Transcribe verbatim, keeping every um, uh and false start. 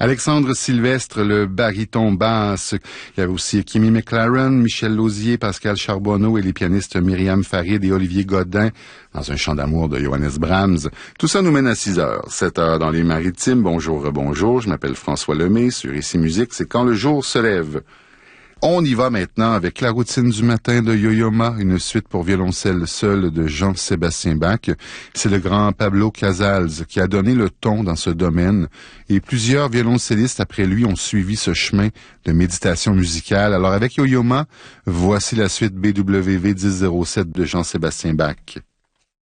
Alexandre Sylvestre, le baryton basse. Il y avait aussi Kimi McLaren, Michel Lausier, Pascal Charbonneau et les pianistes Myriam Farid et Olivier Godin dans un chant d'amour de Johannes Brahms. Tout ça nous mène à six heures. sept heures dans les Maritimes. Bonjour, bonjour. Je m'appelle François Lemay. Sur Ici Musique, c'est Quand le jour se lève. On y va maintenant avec la routine du matin de Yo-Yo Ma, une suite pour violoncelle seul de Jean-Sébastien Bach. C'est le grand Pablo Casals qui a donné le ton dans ce domaine et plusieurs violoncellistes après lui ont suivi ce chemin de méditation musicale. Alors avec Yo-Yo Ma, voici la suite B W V dix zéro sept de Jean-Sébastien Bach.